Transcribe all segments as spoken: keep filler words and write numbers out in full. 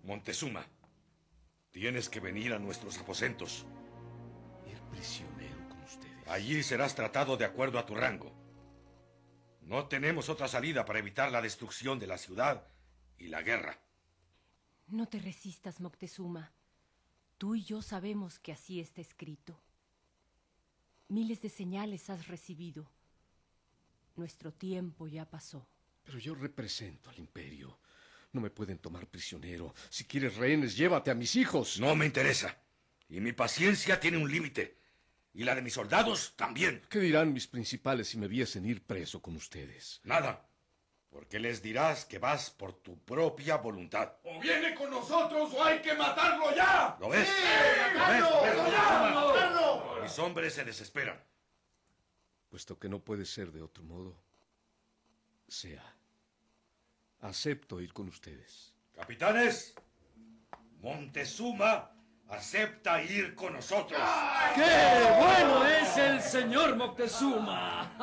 Montezuma, tienes que venir a nuestros aposentos. Ir prisionero con ustedes. Allí serás tratado de acuerdo a tu rango. No tenemos otra salida para evitar la destrucción de la ciudad y la guerra. No te resistas, Moctezuma. Tú y yo sabemos que así está escrito. Miles de señales has recibido. Nuestro tiempo ya pasó. Pero yo represento al imperio. No me pueden tomar prisionero. Si quieres rehenes, llévate a mis hijos. No me interesa. Y mi paciencia tiene un límite. Y la de mis soldados también. ¿Qué dirán mis principales si me viesen ir preso con ustedes? Nada. Porque les dirás que vas por tu propia voluntad. O viene con nosotros o hay que matarlo ya. ¿Lo ves? ¡Sí! ¿Lo ves? ¿Lo ves? ¡Matarlo! Mis hombres se desesperan. Puesto que no puede ser de otro modo, sea. Acepto ir con ustedes. Capitanes, Montezuma acepta ir con nosotros. ¡Qué bueno es el señor Moctezuma!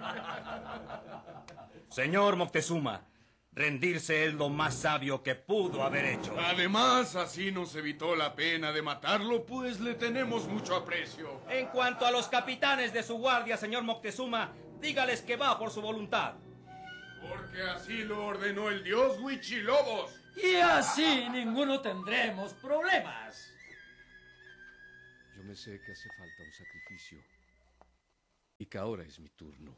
Señor Moctezuma, rendirse es lo más sabio que pudo haber hecho. Además, así nos evitó la pena de matarlo, pues le tenemos mucho aprecio. En cuanto a los capitanes de su guardia, señor Moctezuma, dígales que va por su voluntad. Porque así lo ordenó el dios Huichilobos. Y así ninguno tendremos problemas. Yo me sé que hace falta un sacrificio y que ahora es mi turno.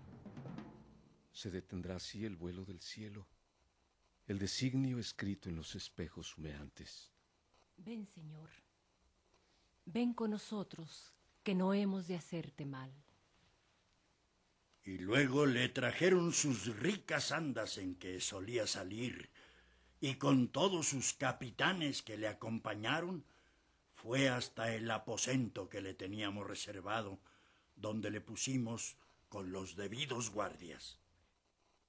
Se detendrá así el vuelo del cielo, el designio escrito en los espejos humeantes. Ven, Señor. Ven con nosotros, que no hemos de hacerte mal. Y luego le trajeron sus ricas andas en que solía salir, y con todos sus capitanes que le acompañaron, fue hasta el aposento que le teníamos reservado, donde le pusimos con los debidos guardias.